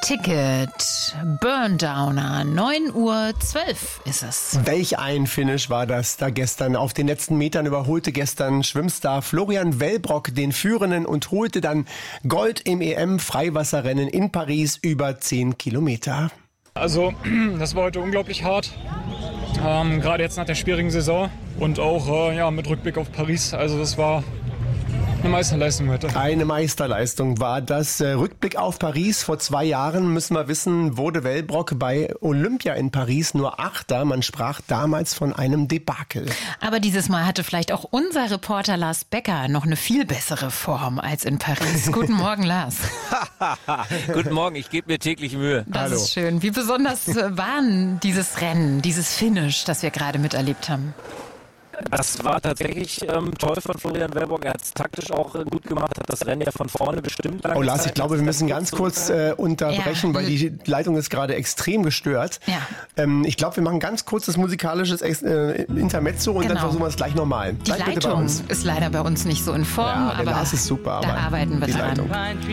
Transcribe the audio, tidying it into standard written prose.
Ticket, Burndowner, 9:12 Uhr ist es. Welch ein Finish war das da gestern. Auf den letzten Metern überholte gestern Schwimmstar Florian Wellbrock den Führenden und holte dann Gold im EM-Freiwasserrennen in Paris über 10 Kilometer. Also, das war heute unglaublich hart. Gerade jetzt nach der schwierigen Saison und auch mit Rückblick auf Paris. Also das war eine Meisterleistung heute. Eine Meisterleistung war das. Rückblick auf Paris. Vor 2 Jahren, müssen wir wissen, wurde Wellbrock bei Olympia in Paris nur Achter. Man sprach damals von einem Debakel. Aber dieses Mal hatte vielleicht auch unser Reporter Lars Becker noch eine viel bessere Form als in Paris. Guten Morgen, Lars. Guten Morgen, ich gebe mir täglich Mühe. Das ist schön. Wie besonders war dieses Rennen, dieses Finish, das wir gerade miterlebt haben? Das war tatsächlich toll von Florian Wellbrock. Er hat es taktisch auch gut gemacht, hat das Rennen ja von vorne bestimmt. Oh Lars, ich glaube, wir müssen ganz kurz unterbrechen, weil die Leitung ist gerade extrem gestört. Ja. Ich glaube, wir machen ganz kurzes musikalisches Intermezzo und dann versuchen wir es gleich nochmal. Die Leitung ist leider bei uns nicht so in Form, ja, aber Lars ist super, da arbeiten wir dran. Leitung.